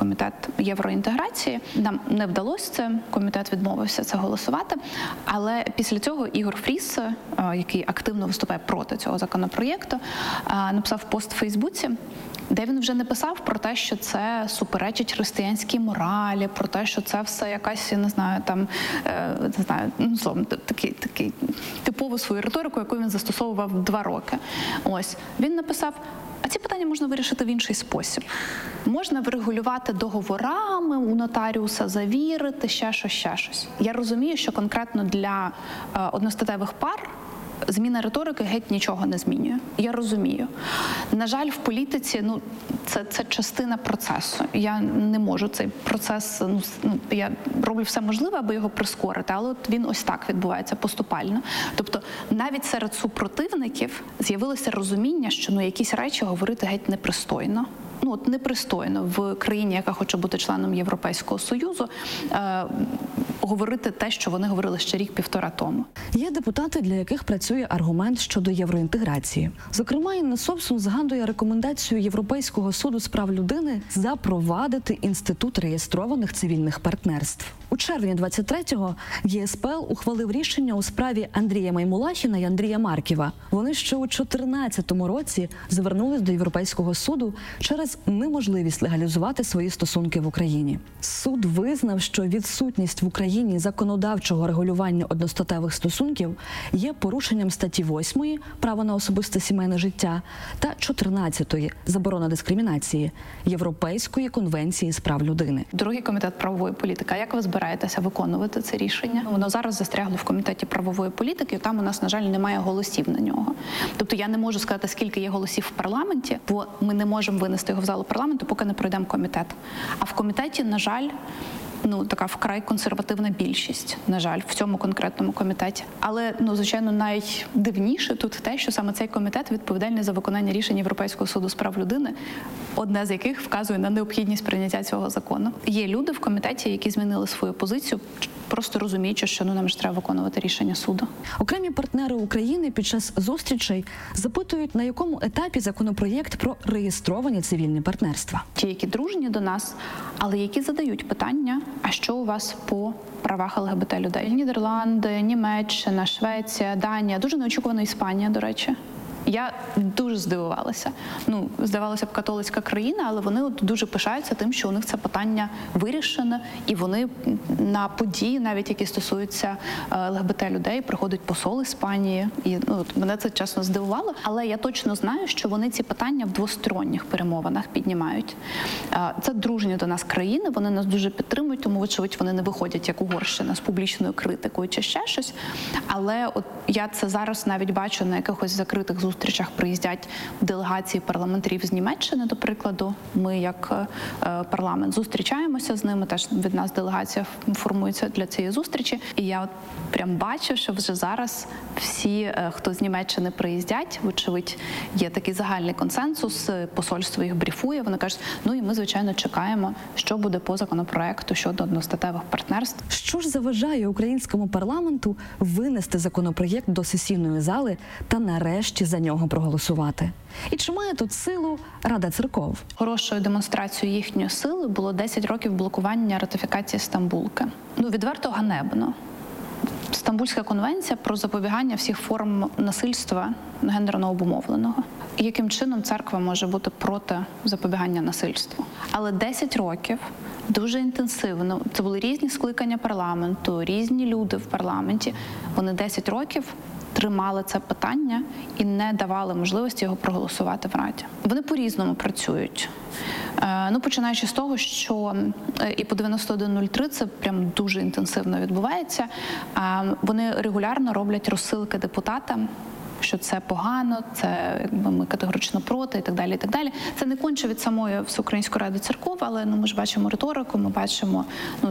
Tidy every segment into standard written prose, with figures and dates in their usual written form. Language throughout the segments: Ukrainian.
комітет євроінтеграції. Нам не вдалося це, комітет відмовився це голосувати, але після цього Ігор Фріс, який активно виступає проти цього законопроєкту, написав пост в Фейсбуці, де він вже не писав про те, що це суперечить християнській моралі, про те, що це все якась, я не знаю, там, не знаю, ну, словом, такий типову свою риторику, яку він застосовував 2 роки. Ось, він написав: а ці питання можна вирішити в інший спосіб. Можна врегулювати договорами, у нотаріуса завірити, ще щось. Я розумію, що конкретно для одностатевих пар зміна риторики геть нічого не змінює. Я розумію. На жаль, в політиці, ну, це частина процесу. Я не можу цей процес, я роблю все можливе, аби його прискорити, але от він ось так відбувається поступально. Тобто навіть серед супротивників з'явилося розуміння, що якісь речі говорити геть непристойно. Непристойно в країні, яка хоче бути членом Європейського Союзу, говорити те, що вони говорили ще рік-півтора тому. Є депутати, для яких працює аргумент щодо євроінтеграції. Зокрема, Інна Совсун згадує рекомендацію Європейського суду з прав людини запровадити інститут реєстрованих цивільних партнерств. У червні 23-го ЄСПЛ ухвалив рішення у справі Андрія Маймулахіна і Андрія Марківа. Вони ще у 2014 році звернулись до Європейського суду через неможливість легалізувати свої стосунки в Україні. Суд визнав, що відсутність в Україні законодавчого регулювання одностатевих стосунків є порушенням статті 8 «Право на особисте сімейне життя» та 14-ї «Заборона дискримінації» Європейської конвенції з прав людини. Другий комітет правової політики. А як ви збираєтеся виконувати це рішення? Воно зараз застрягло в комітеті правової політики, і там у нас, на жаль, немає голосів на нього. Тобто я не можу сказати, скільки є голосів в парламенті, бо ми не можемо винести його в залу парламенту, поки не пройдемо комітет. А в комітеті, на жаль, така вкрай консервативна більшість, на жаль, в цьому конкретному комітеті. Але, звичайно, найдивніше тут те, що саме цей комітет відповідальний за виконання рішень Європейського суду з прав людини, одне з яких вказує на необхідність прийняття цього закону. Є люди в комітеті, які змінили свою позицію, просто розуміючи, що нам ж треба виконувати рішення суду. Окремі партнери України під час зустрічей запитують, на якому етапі законопроєкт про реєстровані цивільні партнерства. Ті, які дружні до нас, але які задають питання, а що у вас по правах ЛГБТ-людей? Нідерланди, Німеччина, Швеція, Данія, дуже неочікувано Іспанія, до речі. Я дуже здивувалася. Здавалося б, католицька країна, але вони дуже пишаються тим, що у них це питання вирішено, і вони на події, навіть які стосуються ЛГБТ-людей, приходить посол Іспанії. І мене це, чесно, здивувало. Але я точно знаю, що вони ці питання в двосторонніх перемовинах піднімають. Це дружні до нас країни, вони нас дуже підтримують, тому, вочевидь, вони не виходять, як Угорщина, з публічною критикою чи ще щось. Але я це зараз навіть бачу на якихось закритих зустрічах приїздять делегації парламентарів з Німеччини, до прикладу. Ми, як парламент, зустрічаємося з ними, теж від нас делегація формується для цієї зустрічі. І я прям бачу, що вже зараз всі, хто з Німеччини приїздять, вочевидь, є такий загальний консенсус, посольство їх брифує, вони кажуть, і ми, звичайно, чекаємо, що буде по законопроекту щодо одностатевих партнерств. Що ж заважає українському парламенту винести законопроєкт до сесійної зали та нарешті за нього проголосувати? І чи має тут силу Рада церков? Хорошою демонстрацією їхньої сили було 10 років блокування ратифікації Стамбулки. Відверто ганебно. Стамбульська конвенція про запобігання всіх форм насильства гендерно обумовленого. І яким чином церква може бути проти запобігання насильству? Але 10 років дуже інтенсивно, це були різні скликання парламенту, різні люди в парламенті, вони 10 років тримали це питання і не давали можливості його проголосувати в Раді. Вони по-різному працюють. Починаючи з того, що і по 9103 це прям дуже інтенсивно відбувається. Вони регулярно роблять розсилки депутатам, що це погано, це ми категорично проти і так далі, і так далі. Це не конче від самої Всеукраїнської ради церков, але ми ж бачимо риторику, ми бачимо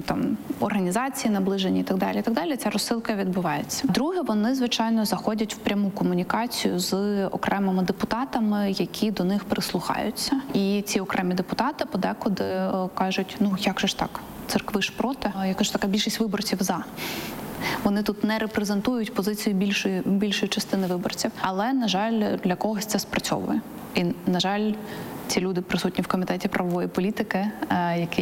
організації наближені і так далі, і так далі. Ця розсилка відбувається. Друге, вони, звичайно, заходять в пряму комунікацію з окремими депутатами, які до них прислухаються. І ці окремі депутати подекуди кажуть, як же ж так, церкви ж проти, яка ж така більшість виборців за. Вони тут не репрезентують позицію більшої частини виборців. Але, на жаль, для когось це спрацьовує. І, на жаль, ці люди присутні в комітеті правової політики, які